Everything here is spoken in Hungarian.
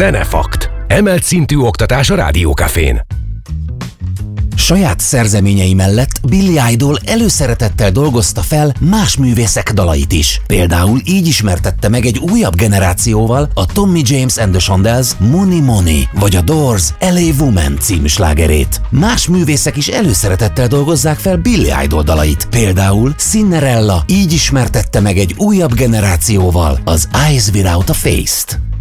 Zenefakt. Emelt szintű oktatás a Rádiókafén. Saját szerzeményei mellett Billy Idol előszeretettel dolgozta fel más művészek dalait is. Például így ismertette meg egy újabb generációval a Tommy James and the Shondells Money Money, vagy a Doors LA Woman című slágerét. Más művészek is előszeretettel dolgozzák fel Billy Idol dalait. Például Cinderella így ismertette meg egy újabb generációval az Eyes Without a Face-t.